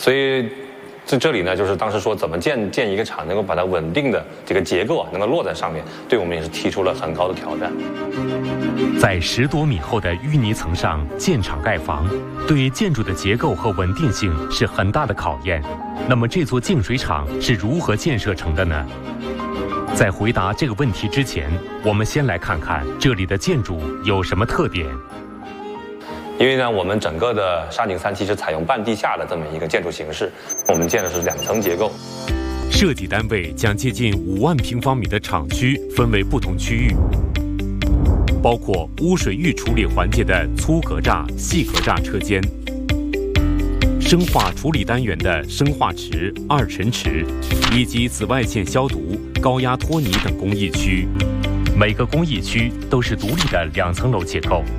所以在这里呢，就是当时说怎么建一个厂，能够把它稳定的这个结构啊，能够落在上面，对我们也是提出了很高的挑战。 在10多米厚的淤泥层上建厂盖房，对建筑的结构和稳定性是很大的考验。那么这座净水厂是如何建设成的呢？在回答这个问题之前，我们先来看看这里的建筑有什么特点。 因为呢，我们整个的沙井3期是采用半地下的这么一个建筑形式，我们建的是2层结构。 设计单位将接近5万平方米的厂区分为不同区域，包括污水预处理环节的粗格栅、细格栅车间，生化处理单元的生化池、2沉池，以及紫外线消毒、高压脱泥等工艺区。每个工艺区都是独立的2层楼结构。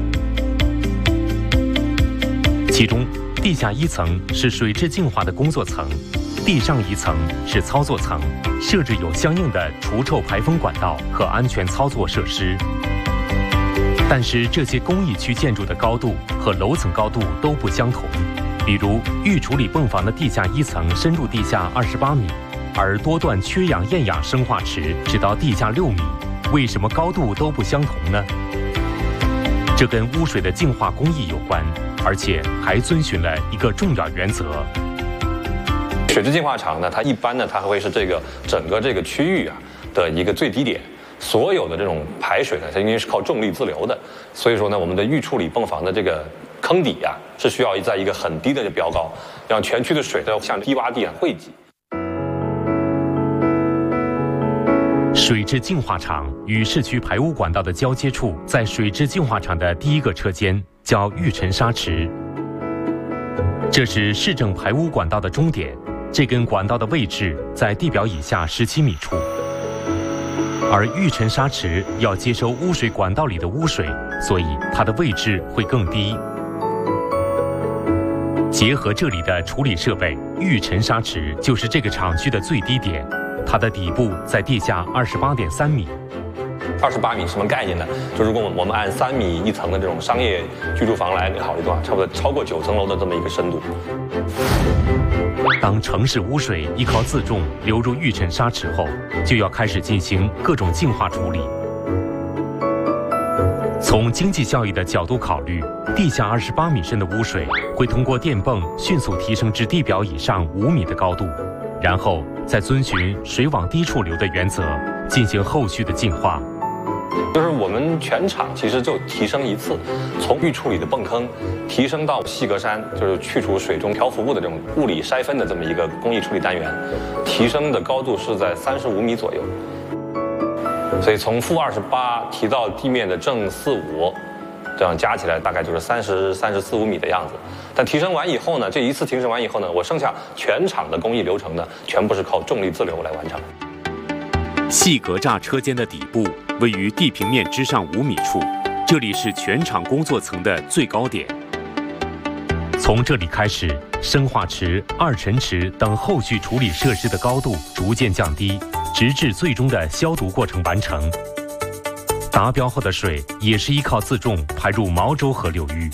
其中，地下1层是水质净化的工作层，地上1层是操作层，设置有相应的除臭排风管道和安全操作设施。但是这些工艺区建筑的高度和楼层高度都不相同，比如预处理泵房的地下1层深入地下28米，而多段缺氧厌氧生化池只到地下6米，为什么高度都不相同呢？这跟污水的净化工艺有关，而且还遵循了一个重要原则。 水质净化厂呢，它一般呢，它会是整个这个区域啊的一个最低点。所有的这种排水呢，它因为是靠重力自流的，所以说呢，我们的预处理泵房的这个坑底啊，是需要在一个很低的标高，让全区的水都要向低洼地上汇集。 水质净化厂与市区排污管道的交接处，在水质净化厂的第1个车间叫预沉沙池，这是市政排污管道的终点。这根管道的位置在地表以下17米处，而预沉沙池要接收污水管道里的污水，所以它的位置会更低。结合这里的处理设备，预沉沙池就是这个厂区的最低点。它的底部在地下28.3米。 28米什么概念呢？就如果我们按3米1层的这种商业居住房来考虑的话，差不多超过9层楼的这么一个深度。 当城市污水依靠自重流入预沉沙池后，就要开始进行各种净化处理。从经济效益的角度考虑，地下28米深的污水会通过电泵迅速提升至地表以上5米的高度，然后再遵循水往低处流的原则进行后续的净化。 就是我们全厂其实就提升一次，从预处理的泵坑提升到细格栅，就是去除水中漂浮物的这种物理筛分的这么一个工艺处理单元，提升的高度是在35米左右。所以从-28提到地面的正45，这样加起来大概就是34、5米的样子。但提升完以后呢，这一次提升完以后呢，我剩下全厂的工艺流程呢，全部是靠重力自流来完成。 细格栅车间的底部位于地平面之上5米处，这里是全厂工作层的最高点。从这里开始，生化池、2沉池等后续处理设施的高度逐渐降低，直至最终的消毒过程完成。达标后的水也是依靠自重排入毛洲河流域。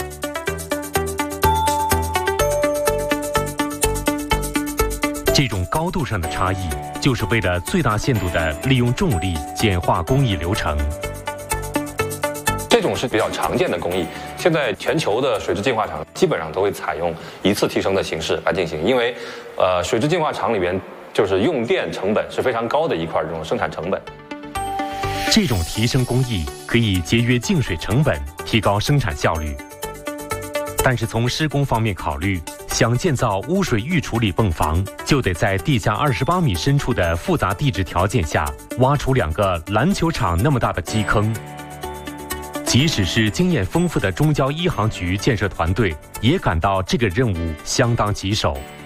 这种高度上的差异，就是为了最大限度地利用重力简化工艺流程。 这种是比较常见的工艺，现在全球的水质净化厂基本上都会采用一次提升的形式来进行，因为水质净化厂里边就是用电成本是非常高的一块这种生产成本。 这种提升工艺可以节约净水成本，提高生产效率。但是从施工方面考虑，想建造污水预处理泵房，就得在地下28米深处的复杂地质条件下挖出2个篮球场那么大的基坑。即使是经验丰富的中交一航局建设团队，也感到这个任务相当棘手。